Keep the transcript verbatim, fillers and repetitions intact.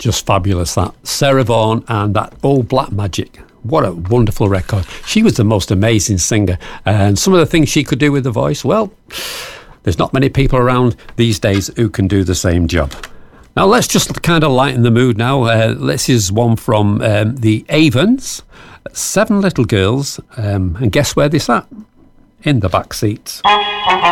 Just fabulous, that. Sarah Vaughan and that Old Black Magic. What a wonderful record. She was the most amazing singer. And some of the things she could do with the voice, well, there's not many people around these days who can do the same job. Now, let's just kind of lighten the mood now. Uh, this is one from um, the Avens, Seven Little Girls. Um, and guess where they sat? In the back seats.